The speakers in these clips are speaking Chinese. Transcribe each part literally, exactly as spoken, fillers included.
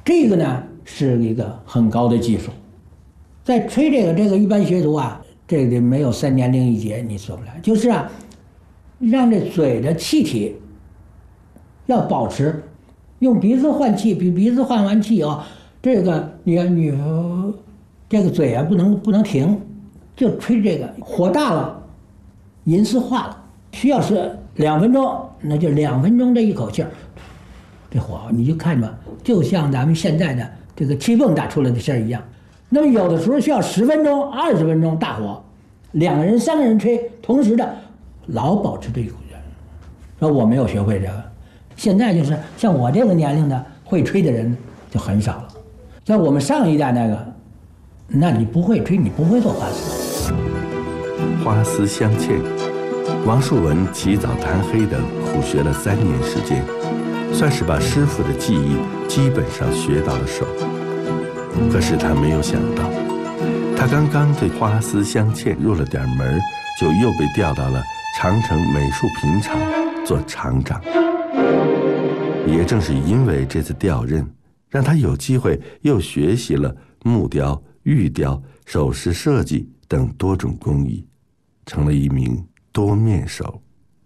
这个呢是一个很高的技术。在吹这个，这个一般学徒啊，这个没有三年零一节你做不来，就是啊，让这嘴的气体要保持，用鼻子换气，比鼻子换完气以后，这个你你这个嘴啊不能不能停，就吹这个，火大了，银丝化了，需要是两分钟，那就两分钟这一口气儿，这火你就看吧，就像咱们现在的这个气泵打出来的声儿一样。那么有的时候需要十分钟、二十分钟大火，两个人、三个人吹，同时的老保持这一口气。说我没有学会这个，现在就是像我这个年龄的会吹的人就很少了。像我们上一代那个，那你不会吹，你不会做花丝。 花丝镶嵌，王树文起早贪黑的苦学了三年时间，算是把师傅的技艺基本上学到了手。可是他没有想到，他刚刚对花丝镶嵌入了点门，就又被调到了长城美术品厂做厂长。也正是因为这次调任，让他有机会又学习了木雕、玉雕、首饰设计等多种工艺，成了一名多面手。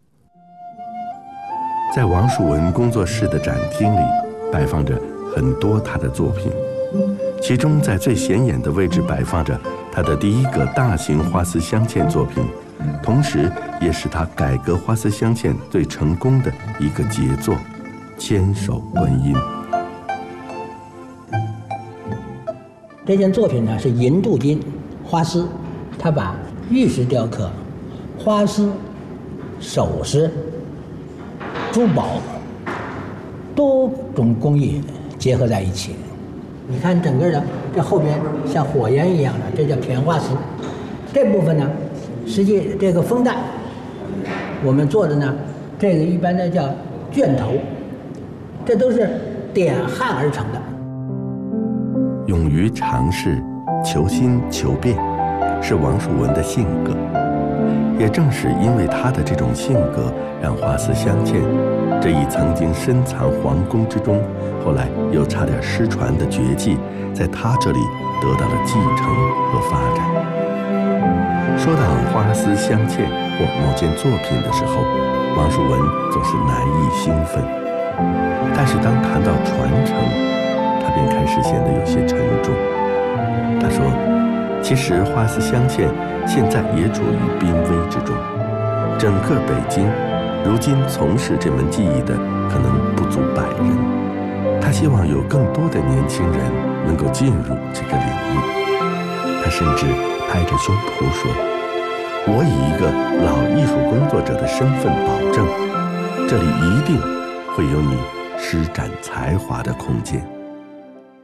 在王树文工作室的展厅里，摆放着很多他的作品，其中在最显眼的位置摆放着他的第一个大型花丝镶嵌作品，同时也是他改革花丝镶嵌最成功的一个杰作——千手观音。 这件作品呢是银镀金花丝，他把玉石雕刻、花丝、首饰、珠宝多种工艺结合在一起。你看整个的这后边像火焰一样的，这叫片花丝。这部分呢，实际这个风带，我们做的呢，这个一般的叫卷头，这都是点焊而成的。 勇于尝试，求新求变，是王树文的性格。也正是因为他的这种性格，让花丝镶嵌这一曾经深藏皇宫之中，后来又差点失传的绝技，在他这里得到了继承和发展。说到花丝镶嵌或某件作品的时候，王树文总是难抑兴奋，但是当谈到传承，他便开始显得有些沉重。他说，其实花丝镶嵌现在也处于濒危之中，整个北京如今从事这门技艺的可能不足百人。他希望有更多的年轻人能够进入这个领域。他甚至拍着胸脯说，我以一个老艺术工作者的身份保证，这里一定会有你施展才华的空间。